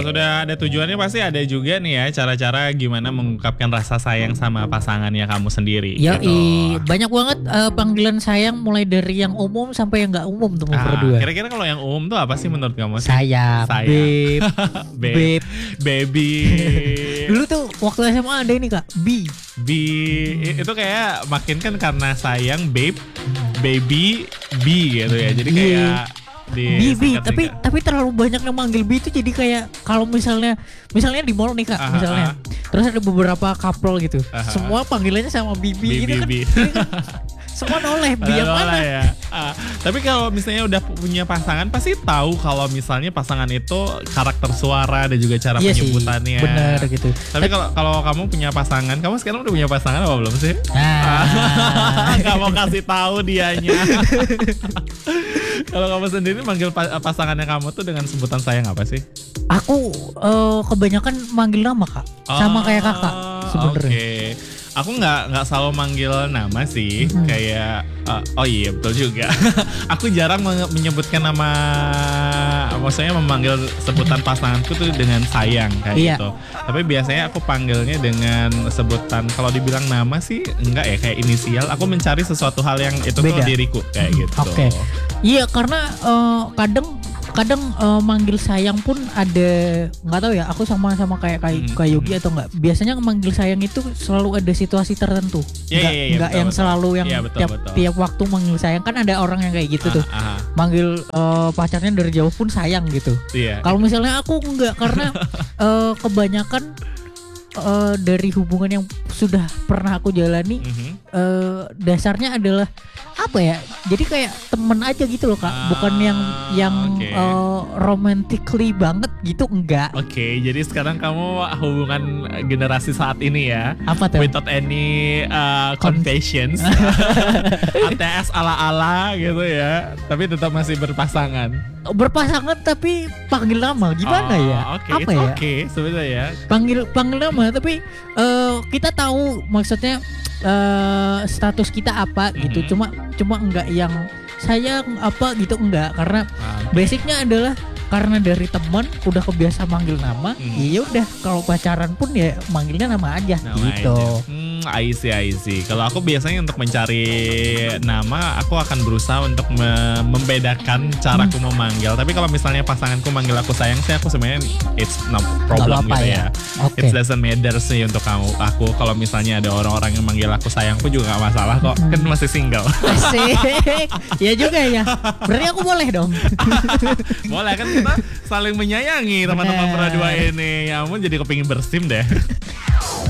sudah ada tujuannya pasti ada juga nih ya cara-cara gimana mengungkapkan rasa sayang sama pasangannya kamu sendiri. Banyak banget panggilan sayang mulai dari yang umum sampai yang nggak umum tuh berdua. Kira-kira kalau yang umum tuh apa sih menurut kamu? Sayang, babe, babe, baby. Dulu tuh waktu SMA ada ini Kak, B itu kayak makin kan karena sayang, babe, baby, B gitu ya. Jadi kayak B, tapi terlalu banyak yang manggil B itu jadi kayak kalau misalnya di mall nih Kak, misalnya terus ada beberapa couple gitu, semua panggilannya sama BB gitu kan. Semua noleh yang mana ya. Tapi kalau misalnya udah punya pasangan pasti tahu kalau misalnya pasangan itu karakter suara dan juga cara penyebutannya. Benar gitu. Tapi kalau kamu punya pasangan, kamu sekarang udah punya pasangan apa belum sih? Gak mau kasih tahu dianya. Kalau kamu sendiri manggil pasangannya kamu tuh dengan sebutan sayang apa sih? Aku kebanyakan manggil nama Kak, sama kayak kakak sebenarnya. Okay. Aku nggak selalu manggil nama sih, kayak oh iya betul juga. Aku jarang menyebutkan nama, maksudnya memanggil sebutan pasanganku tuh dengan sayang kayak gitu. Tapi biasanya aku panggilnya dengan sebutan, kalau dibilang nama sih enggak ya, kayak inisial. Aku mencari sesuatu hal yang itu tuh diriku kayak gitu. Oke. Iya karena kadang manggil sayang pun ada, nggak tahu ya, aku sama kayak Yogi atau enggak. Biasanya manggil sayang itu selalu ada situasi tertentu. Enggak yang betul, selalu yang tiap waktu manggil sayang. Kan ada orang yang kayak gitu tuh. Manggil pacarnya dari jauh pun sayang gitu. Kalau misalnya aku enggak, karena kebanyakan dari hubungan yang sudah pernah aku jalani, dasarnya adalah apa ya? Jadi kayak temen aja gitu loh Kak, bukan yang romantically banget gitu, enggak. Oke, jadi sekarang kamu hubungan generasi saat ini ya. Apa tuh? Without any confessions. ATS ala-ala gitu ya, tapi tetap masih berpasangan. Berpasangan tapi panggil nama gimana ya? Apa ya? Oke, sebenarnya ya. Panggil nama tapi kita tahu maksudnya status kita apa gitu. Cuma enggak yang sayang apa gitu, enggak, karena basicnya adalah karena dari teman udah kebiasa manggil nama. Ya udah, kalau pacaran pun ya manggilnya nama aja gitu. I see. Kalau aku biasanya untuk mencari nama, aku akan berusaha untuk membedakan caraku memanggil. Tapi kalau misalnya pasanganku manggil aku sayang sih, aku sebenarnya it's no problem gitu ya. It doesn't matter sih untuk aku. Kalau misalnya ada orang-orang yang manggil aku sayang, aku juga gak masalah kok. Kan masih single. Asik. Ya juga ya. Berarti aku boleh dong. Boleh kan, kita saling menyayangi teman-teman berdua ini. Ya ampun, jadi kepingin bersim deh.